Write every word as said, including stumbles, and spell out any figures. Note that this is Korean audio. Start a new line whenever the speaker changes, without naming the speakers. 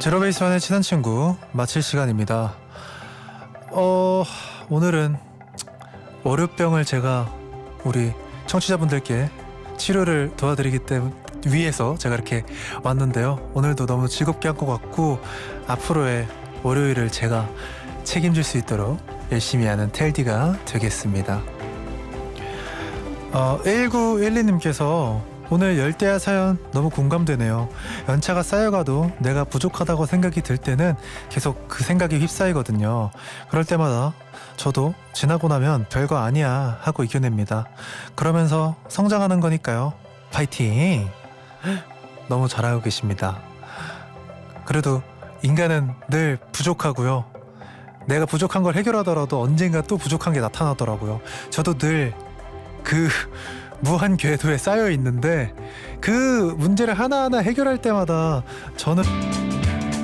제로베이스원의 친한 친구 마칠 시간입니다. 어 오늘은 월요병을 제가 우리 청취자분들께 치료를 도와드리기 때문에 위해서 제가 이렇게 왔는데요. 오늘도 너무 즐겁게 한 것 같고 앞으로의 월요일을 제가 책임질 수 있도록 열심히 하는 텔디가 되겠습니다. 어, 일구일이님께서 오늘 열대야 사연 너무 공감되네요. 연차가 쌓여가도 내가 부족하다고 생각이 들 때는 계속 그 생각이 휩싸이거든요. 그럴 때마다 저도 지나고 나면 별거 아니야 하고 이겨냅니다. 그러면서 성장하는 거니까요. 파이팅! 너무 잘하고 계십니다. 그래도 인간은 늘 부족하고요. 내가 부족한 걸 해결하더라도 언젠가 또 부족한 게 나타나더라고요. 저도 늘 그 무한 궤도에 쌓여 있는데 그 문제를 하나하나 해결할 때마다 저는